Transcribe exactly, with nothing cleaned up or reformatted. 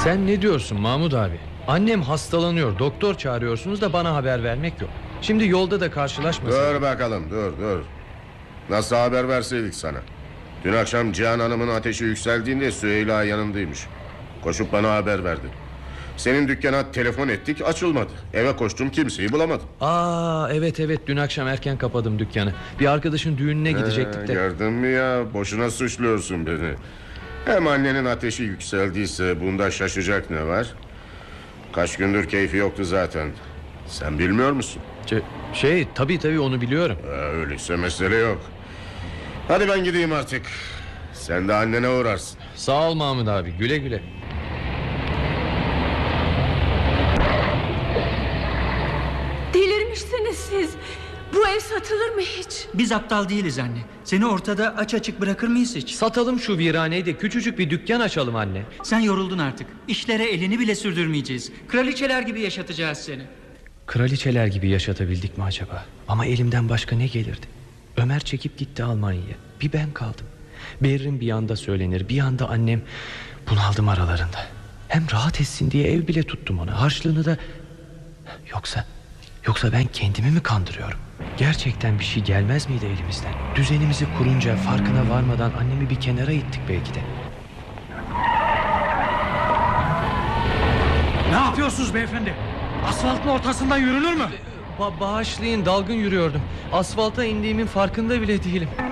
Sen ne diyorsun Mahmut abi? Annem hastalanıyor, doktor çağırıyorsunuz da bana haber vermek yok. Şimdi yolda da karşılaşmasın. Dur bakalım, dur dur. Nasıl haber verseydik sana? Dün akşam Cihan Hanım'ın ateşi yükseldiğinde Süheyla yanındaymış. Koşup bana haber verdi. Senin dükkana telefon ettik, açılmadı. Eve koştum, kimseyi bulamadım. Aa evet evet, dün akşam erken kapadım dükkanı. Bir arkadaşın düğününe gidecektik de. Gördün mü ya, boşuna suçluyorsun beni. Hem annenin ateşi yükseldiyse bunda şaşacak ne var? Kaç gündür keyfi yoktu zaten. Sen bilmiyor musun? Şey, şey tabii tabii onu biliyorum. Ee, öyleyse mesele yok. Hadi ben gideyim artık. Sen de annene uğrarsın. Sağ ol Mahmut abi, güle güle. Delirmişsiniz siz. Bu ev satılır mı hiç? Biz aptal değiliz anne. Seni ortada aç açık bırakır mıyız hiç? Satalım şu viraneyi de küçücük bir dükkan açalım anne. Sen yoruldun artık. İşlere elini bile sürdürmeyeceğiz. Kraliçeler gibi yaşatacağız seni. Kraliçeler gibi yaşatabildik mi acaba? Ama elimden başka ne gelirdi? Ömer çekip gitti Almanya'ya. Bir ben kaldım. Berrin bir yanda söylenir, bir yanda annem. Bunaldım aralarında. Hem rahat etsin diye ev bile tuttum ona. Harçlığını da... Yoksa... Yoksa ben kendimi mi kandırıyorum? Gerçekten bir şey gelmez miydi elimizden? Düzenimizi kurunca farkına varmadan annemi bir kenara ittik belki de. Ne yapıyorsunuz beyefendi? Asfaltın ortasından yürünür mü? Ba- bağışlayın, dalgın yürüyordum. Asfalta indiğimin farkında bile değilim.